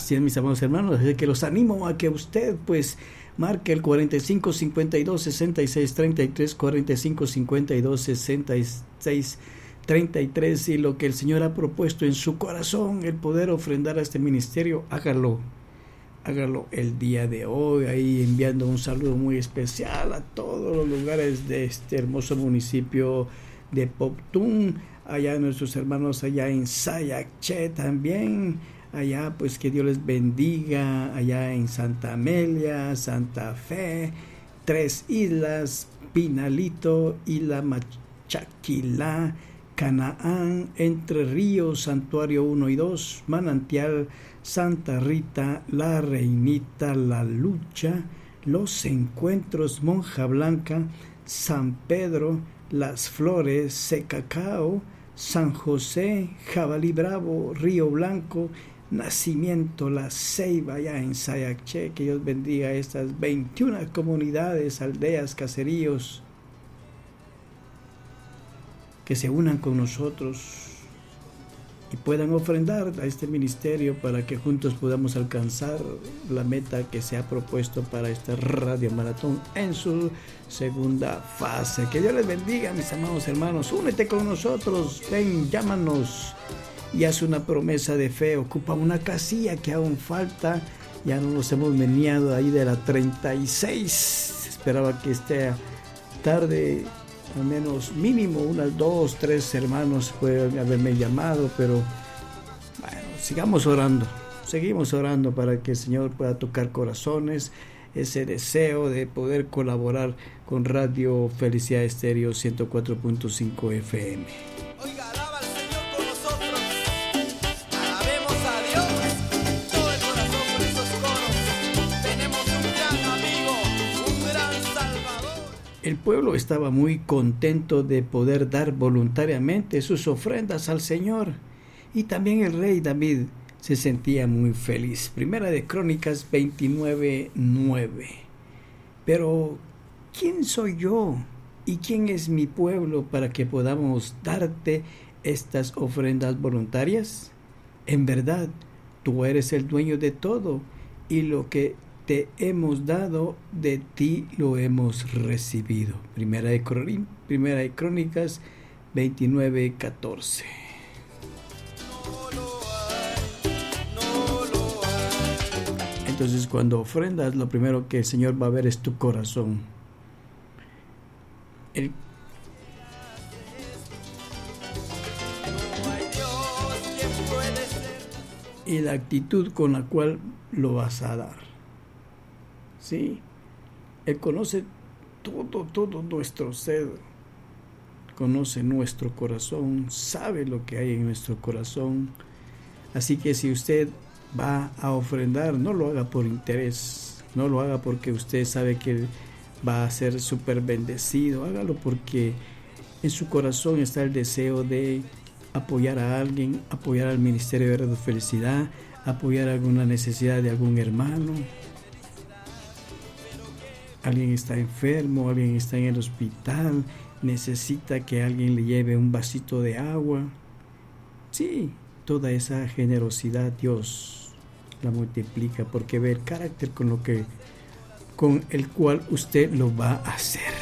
Así es, mis amados hermanos, así que los animo a que usted pues marque el 45 52 66 33, 45 52 66 33, y lo que el Señor ha propuesto en su corazón, el poder ofrendar a este ministerio, hágalo el día de hoy, ahí enviando un saludo muy especial a todos los lugares de este hermoso municipio de Poptún, allá nuestros hermanos allá en Sayaché también, allá pues que Dios les bendiga, allá en Santa Amelia, Santa Fe, Tres Islas, Pinalito, Isla Machaquilá, Canaán, Entre Ríos, Santuario 1 y 2, Manantial, Santa Rita, La Reinita, La Lucha, Los Encuentros, Monja Blanca, San Pedro, Las Flores, Secacao, San José, Jabalí Bravo, Río Blanco, Nacimiento, La Ceiba, allá en Sayaché. Que Dios bendiga a estas 21 comunidades, aldeas, caseríos, que se unan con nosotros y puedan ofrendar a este ministerio para que juntos podamos alcanzar la meta que se ha propuesto para esta Radio Maratón en su segunda fase. Que Dios les bendiga, mis amados hermanos. Únete con nosotros, ven, llámanos y haz una promesa de fe. Ocupa una casilla que aún falta. Ya no nos hemos meneado ahí de la 36. Esperaba que esté tarde, al menos mínimo unas 2, 3 hermanos pueden haberme llamado, pero bueno, seguimos orando para que el Señor pueda tocar corazones, ese deseo de poder colaborar con Radio Felicidad Estéreo 104.5 FM. Oiga, alaba al Señor con nosotros, alabemos a Dios, todo el corazón por esos coros. Tenemos un gran amigo, un gran Salvador. El pueblo estaba muy contento de poder dar voluntariamente sus ofrendas al Señor, y también el rey David se sentía muy feliz. Primera de Crónicas 29:9. Pero ¿quién soy yo y quién es mi pueblo para que podamos darte estas ofrendas voluntarias? En verdad, tú eres el dueño de todo, y lo que te hemos dado, de ti lo hemos recibido. Primera de Crónicas 29:14. Entonces, cuando ofrendas, lo primero que el Señor va a ver es tu corazón. Y la actitud con la cual lo vas a dar. ¿Sí? Él conoce todo nuestro ser, conoce nuestro corazón, sabe lo que hay en nuestro corazón. Así que si usted va a ofrendar, no lo haga por interés, no lo haga porque usted sabe que va a ser súper bendecido. Hágalo porque en su corazón está el deseo de apoyar a alguien, apoyar al Ministerio de Radio Felicidad, apoyar alguna necesidad de algún hermano. Alguien está enfermo, alguien está en el hospital, necesita que alguien le lleve un vasito de agua. Sí, toda esa generosidad Dios la multiplica, porque ve el carácter con el cual usted lo va a hacer.